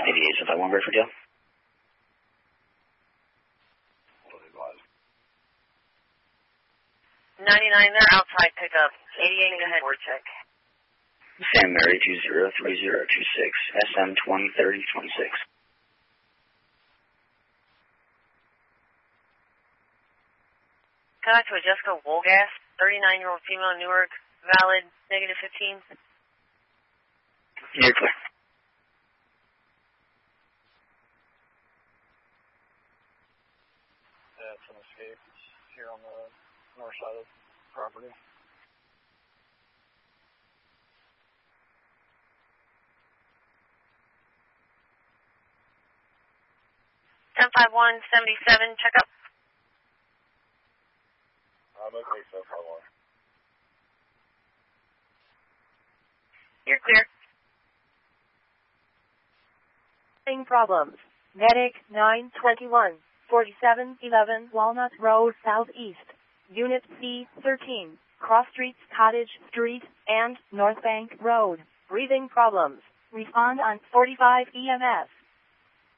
88, so 1 Redford Dale. 99 there, outside pickup. 88, go ahead. Check. Sam Mary 203026, SM 203026. Contact with Jessica Wolgass, 39-year-old female, Newark, valid, -15. You're clear. It's an escape. It's here on the north side of the property. $10-5-1-77, check up. I'm okay, 10-5-1. You're clear. Problems. Medic 921, 4711 Walnut Road Southeast, Unit C13, Cross Streets, Cottage Street, and North Bank Road. Breathing problems. Respond on 45 EMS.